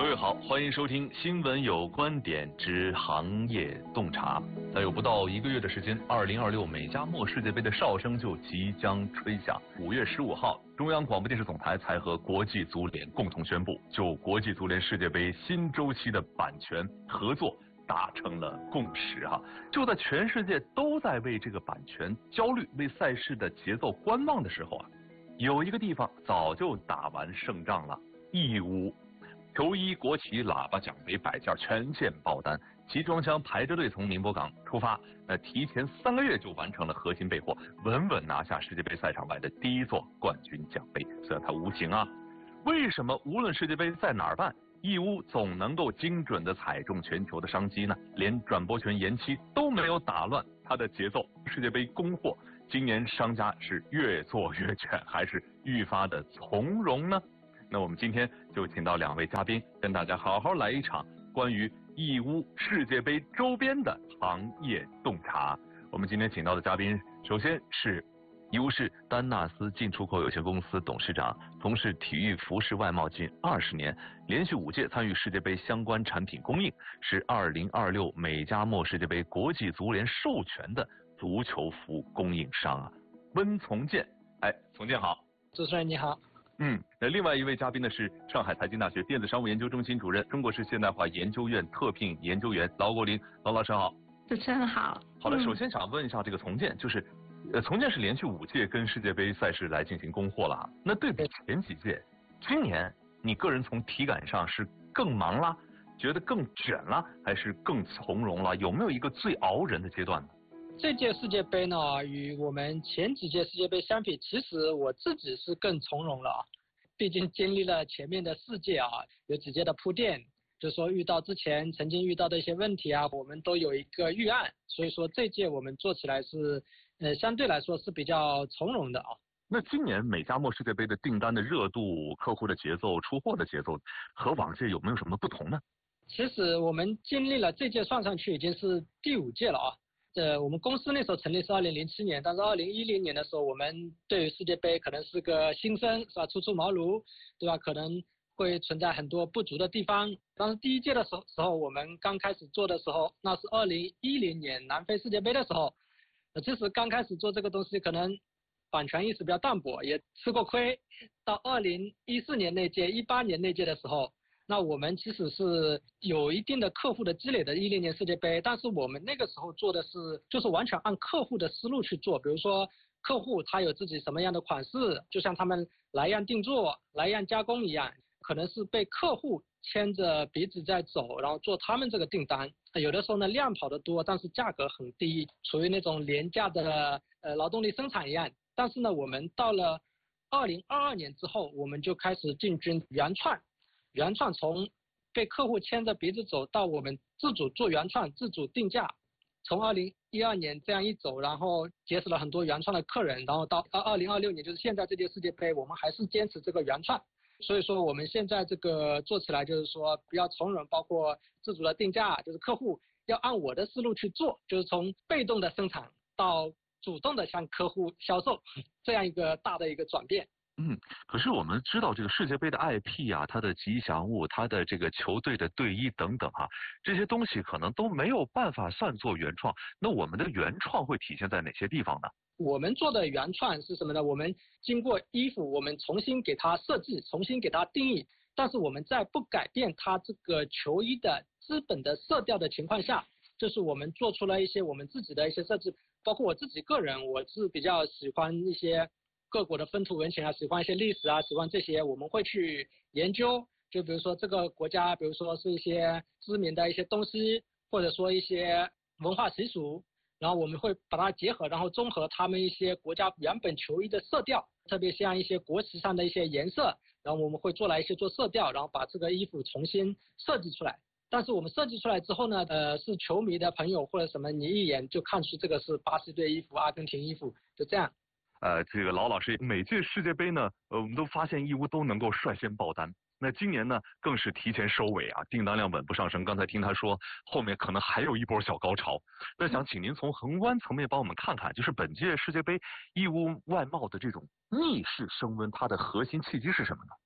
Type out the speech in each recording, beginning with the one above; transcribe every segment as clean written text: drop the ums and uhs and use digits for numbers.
各位好，欢迎收听新闻有观点之行业洞察。再有不到1个月的时间，2026美加墨世界杯的哨声就即将吹响。5月15号，中央广播电视总台才和国际足联共同宣布，就国际足联世界杯新周期的版权合作达成了共识哈。就在全世界都在为这个版权焦虑、为赛事的节奏观望的时候啊，有一个地方早就打完胜仗了，义乌。球衣、国旗、喇叭、奖杯、摆件全线爆单，集装箱排着队从宁波港出发，提前3个月就完成了核心备货，稳稳拿下世界杯赛场外的第一座冠军奖杯。虽然它无情啊，为什么无论世界杯在哪儿办，义乌总能够精准地踩中全球的商机呢？连转播权延期都没有打乱它的节奏。世界杯供货，今年商家是越做越卷，还是愈发的从容呢？那我们今天就请到2位嘉宾，跟大家好好来一场关于义乌世界杯周边的行业洞察。我们今天请到的嘉宾，首先是义乌市丹纳斯进出口有限公司董事长，从事体育服饰外贸近20年，连续5届参与世界杯相关产品供应，是2026美加墨世界杯国际足联授权的足球服供应商啊，温从建。从建好。 主持人你好。 那另外一位嘉宾呢是上海财经大学电子商务研究中心主任、中国式现代化研究院特聘研究员劳国林。劳老师好。 主持人好。 好的，首先想问一下这个从建，就是从建是连续5届跟世界杯赛事来进行供货了，那对比前几届，今年你个人从体感上是更忙啦，觉得更卷啦，还是更从容了？有没有一个最熬人的阶段呢？ 这届世界杯呢，与我们前几届世界杯相比，其实我自己是更从容了啊。毕竟经历了前面的4届啊，有几届的铺垫，就是说遇到之前曾经遇到的一些问题啊，我们都有一个预案，所以说这届我们做起来是相对来说是比较从容的啊。 那今年美加墨世界杯的订单的热度、客户的节奏、出货的节奏和往届有没有什么不同呢？ 其实我们经历了这届算上去已经是第5届了啊。我们公司那时候成立是2007年，但是2010年的时候，我们对于世界杯可能是个新生，是吧？初出茅庐，对吧？可能会存在很多不足的地方。当时第1届的时候，我们刚开始做的时候，那是2010年南非世界杯的时候，其实刚开始做这个东西，可能版权意识比较淡薄，也吃过亏。到2014年那届、18年那届的时候，那我们其实是有一定的客户的积累的10年世界杯，但是我们那个时候做的是就是完全按客户的思路去做，比如说客户他有自己什么样的款式，就像他们来样定做、来样加工一样，可能是被客户牵着鼻子在走，然后做他们这个订单。有的时候呢量跑得多，但是价格很低，处于那种廉价的劳动力生产一样。但是呢，我们到了2022年之后，我们就开始进军原创，从被客户牵着鼻子走到我们自主做原创、自主定价，从2012年这样一走，然后结识了很多原创的客人，然后到2026年，就是现在这届世界杯，我们还是坚持这个原创。所以说我们现在这个做起来就是说比较从容，包括自主的定价，就是客户要按我的思路去做，就是从被动的生产到主动的向客户销售，这样一个大的一个转变。 可是我们知道这个世界杯的 IP 啊，它的吉祥物，它的这个球队的队衣等等啊，这些东西可能都没有办法算作原创。那我们的原创会体现在哪些地方呢？ 我们做的原创是什么呢？我们经过衣服，我们重新给它设计，重新给它定义，但是我们在不改变它这个球衣的基本的色调的情况下，就是我们做出了一些我们自己的一些设计，包括我自己个人，我是比较喜欢一些各国的风土人情啊，喜欢一些历史啊，喜欢这些，我们会去研究。就比如说这个国家，比如说是一些知名的一些东西，或者说一些文化习俗，然后我们会把它结合，然后综合他们一些国家原本球衣的色调，特别像一些国旗上的一些颜色，然后我们会做色调，然后把这个衣服重新设计出来。但是我们设计出来之后呢，是球迷的朋友或者什么，你一眼就看出这个是巴西队衣服、阿根廷衣服，就这样。 这个劳老师，每届世界杯呢，我们都发现义乌都能够率先爆单。那今年呢，更是提前收尾啊，订单量稳步上升。刚才听他说，后面可能还有一波小高潮。那想请您从宏观层面帮我们看看，就是本届世界杯义乌外贸的这种逆势升温，它的核心契机是什么呢？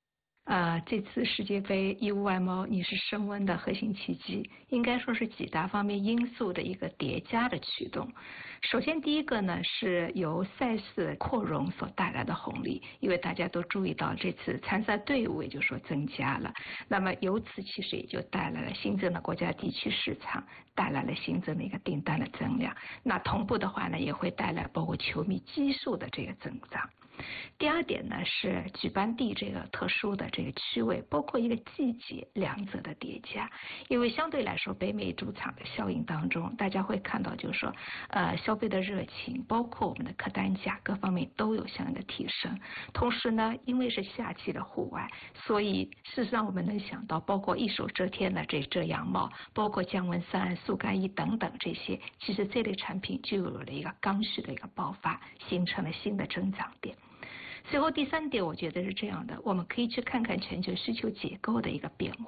这次世界杯义乌外贸逆势升温的核心契机，应该说是几大方面因素的一个叠加的驱动。首先，第一个呢是由赛事扩容所带来的红利，因为大家都注意到这次参赛队伍也就是说增加了，那么由此其实也就带来了新增的国家地区市场，带来了新增的一个订单的增量。那同步的话呢，也会带来包括球迷基数的这个增长。第二点呢是举办地这个特殊的这个区位，包括一个季节两者的叠加，因为相对来说北美主场的效应当中，大家会看到就是说消费的热情，包括我们的客单价各方面都有相应的提升。同时呢，因为是夏季的户外，所以事实上我们能想到包括一手遮天的这遮阳帽，包括降温衫、速干衣等等这些，其实这类产品就有了一个刚需的一个爆发，形成了新的增长点。随后第三点，我觉得是这样的，我们可以去看看全球需求结构的一个变化。